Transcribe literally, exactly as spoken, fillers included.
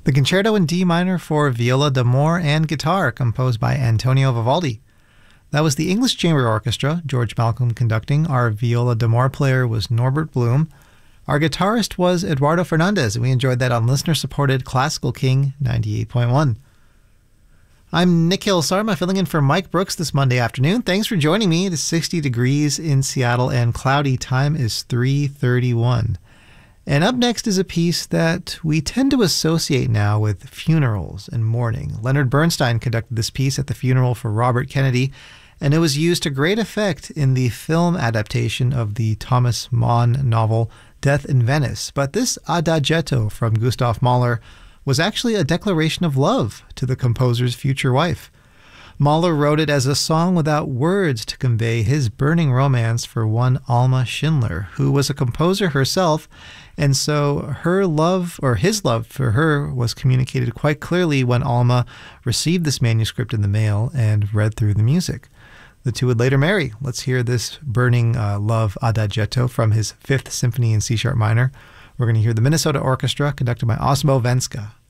The Concerto in D minor for viola d'amore and guitar, composed by Antonio Vivaldi. That was the English Chamber Orchestra, George Malcolm conducting. Our viola d'amore player was Norbert Blum. Our guitarist was Eduardo Fernandez, and we enjoyed that on listener-supported Classical King ninety-eight point one. I'm Nick Hill-Sarma, filling in for Mike Brooks this Monday afternoon. Thanks for joining me. It is sixty degrees in Seattle and cloudy. Time is three thirty-one. And up next is a piece that we tend to associate now with funerals and mourning. Leonard Bernstein conducted this piece at the funeral for Robert Kennedy, and it was used to great effect in the film adaptation of the Thomas Mann novel Death in Venice. But this Adagietto from Gustav Mahler was actually a declaration of love to the composer's future wife. Mahler wrote it as a song without words to convey his burning romance for one Alma Schindler, who was a composer herself, and so her love, or his love for her, was communicated quite clearly when Alma received this manuscript in the mail and read through the music. The two would later marry. Let's hear this burning uh, love Adagietto from his Fifth Symphony in C-sharp minor. We're going to hear the Minnesota Orchestra conducted by Osmo Venska.